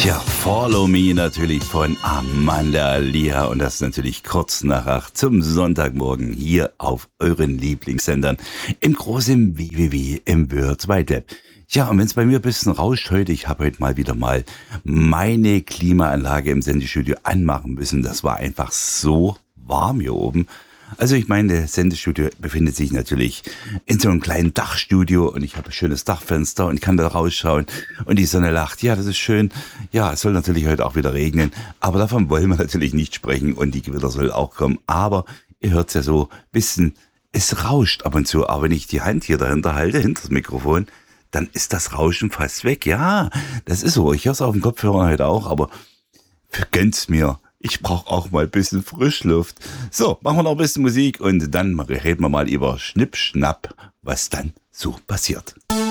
Ja, Follow Me natürlich von Amanda Lia und das natürlich kurz nach 8 zum Sonntagmorgen hier auf euren Lieblingssendern im großen WWW im World Wide Web. Ja, und wenn es bei mir ein bisschen rauscht heute, ich habe heute mal wieder meine Klimaanlage im Sendestudio anmachen müssen. Das war einfach so warm hier oben. Also ich meine, das Sendestudio befindet sich natürlich in so einem kleinen Dachstudio und ich habe ein schönes Dachfenster und kann da rausschauen und die Sonne lacht. Ja, das ist schön. Ja, es soll natürlich heute auch wieder regnen, aber davon wollen wir natürlich nicht sprechen und die Gewitter soll auch kommen. Aber ihr hört es ja so ein bisschen, es rauscht ab und zu, aber wenn ich die Hand hier dahinter halte, hinter das Mikrofon, dann ist das Rauschen fast weg. Ja, das ist so. Ich höre es auf dem Kopfhörer heute auch, aber gönn's mir. Ich brauche auch mal ein bisschen Frischluft. So, machen wir noch ein bisschen Musik und dann reden wir mal über Schnipp, Schnapp, was dann so passiert.